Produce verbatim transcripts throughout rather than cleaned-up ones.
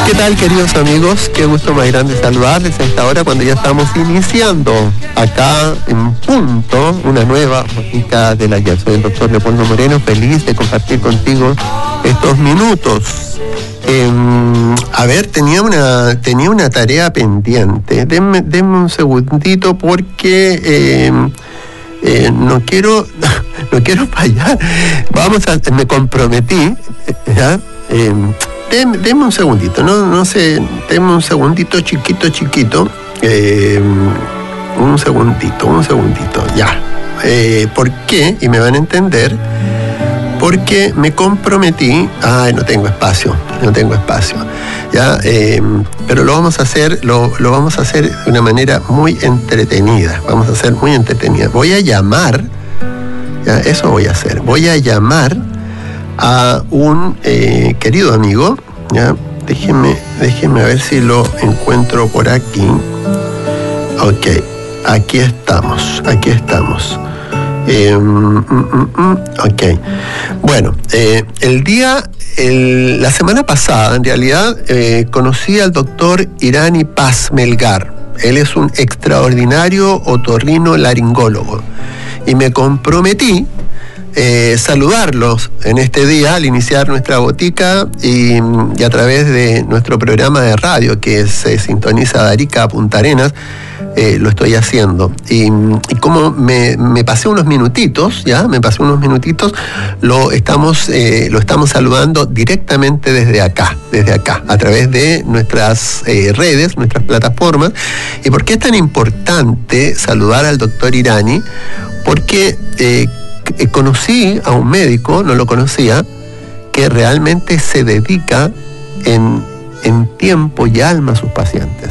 ¿Qué tal, queridos amigos? Qué gusto más grande saludarles a esta hora cuando ya estamos iniciando acá en punto una nueva botica de la guía. Soy el doctor Leopoldo Moreno, feliz de compartir contigo estos minutos. Eh, a ver, tenía una tenía una tarea pendiente. Denme, denme un segundito porque eh, eh, no quiero no quiero fallar. Vamos a, me comprometí, ¿ya? Eh, Deme, deme un segundito, no, no sé, deme un segundito chiquito, chiquito, eh, un segundito, un segundito, ya. Eh, ¿Por qué? Y me van a entender, porque me comprometí, ay, no tengo espacio, no tengo espacio, ya, eh, pero lo vamos a hacer, lo, lo vamos a hacer de una manera muy entretenida, vamos a hacer muy entretenida. Voy a llamar, ya, eso voy a hacer, voy a llamar a un eh, querido amigo, ¿ya? Déjenme, déjenme ver si lo encuentro por aquí. Ok, aquí estamos, aquí estamos. Eh, mm, mm, mm, ok, bueno, eh, el día, el, la semana pasada, en realidad, eh, conocí al doctor Irani Paz Melgar. Él es un extraordinario otorrino laringólogo y me comprometí Eh, saludarlos en este día al iniciar nuestra botica y, y a través de nuestro programa de radio que se sintoniza de Arica a Punta Arenas, eh, lo estoy haciendo. Y, y como me, me pasé unos minutitos, ya, me pasé unos minutitos, lo estamos, eh, lo estamos saludando directamente desde acá, desde acá, a través de nuestras eh, redes, nuestras plataformas. ¿Y por qué es tan importante saludar al doctor Irani? Porque eh, conocí a un médico, no lo conocía, que realmente se dedica en, en tiempo y alma a sus pacientes.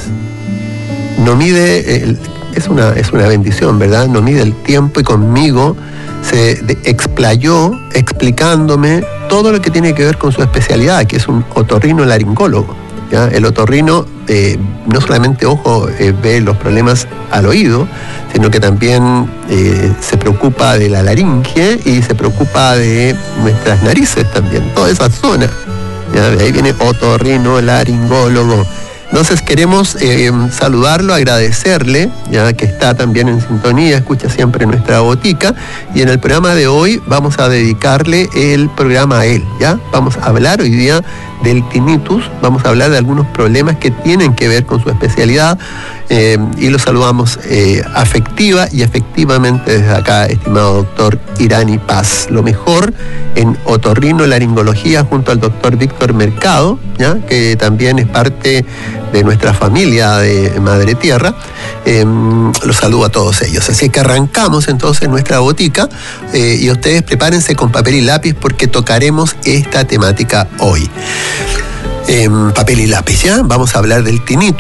No mide, el, es, una, es una bendición, ¿verdad? No mide el tiempo y conmigo se de, explayó explicándome todo lo que tiene que ver con su especialidad, que es un otorrino laringólogo, ¿ya? El otorrino eh, no solamente, ojo, eh, ve los problemas al oído, sino que también eh, se preocupa de la laringe y se preocupa de nuestras narices también, toda esa zona. ¿Ya? De ahí viene otorrino laringólogo. Entonces queremos eh, saludarlo, agradecerle, ya que está también en sintonía, escucha siempre nuestra botica, y en el programa de hoy vamos a dedicarle el programa a él, ¿ya? Vamos a hablar hoy día del tinnitus, vamos a hablar de algunos problemas que tienen que ver con su especialidad, eh, y lo saludamos eh, afectiva y efectivamente desde acá, estimado doctor Irani Paz. Lo mejor en otorrinolaringología junto al doctor Víctor Mercado, ¿ya? Que también es parte de nuestra familia de Madre Tierra. Eh, los saludo a todos ellos. Así que arrancamos entonces nuestra botica eh, y ustedes prepárense con papel y lápiz porque tocaremos esta temática hoy. Eh, papel y lápiz, ¿ya? Vamos a hablar del tinnitus.